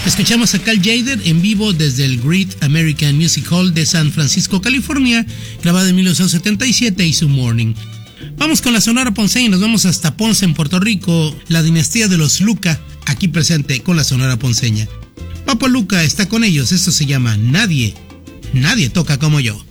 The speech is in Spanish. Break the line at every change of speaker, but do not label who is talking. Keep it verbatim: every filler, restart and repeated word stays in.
Escuchamos a Cal Tjader en vivo desde el Great American Music Hall de San Francisco, California, grabado en mil novecientos setenta y siete, y su Morning. Vamos con la Sonora Ponceña y nos vamos hasta Ponce, en Puerto Rico, la dinastía de los Luca, aquí presente con la Sonora Ponceña. Papo Luca está con ellos, esto se llama Nadie, Nadie toca como yo.